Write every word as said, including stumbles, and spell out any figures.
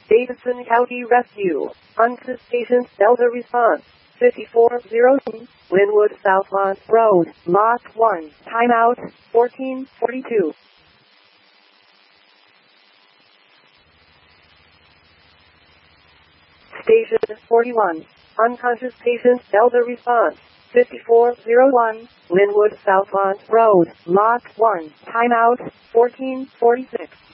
Davidson County Rescue. Unconscious patient Delta response. fifty-four oh two, Linwood Southmont Road, Lot one. Timeout, fourteen forty-two. Station forty-one. Unconscious patient Delta response. fifty-four oh one, Linwood Southmont Road, Lot one. Timeout, fourteen forty-six.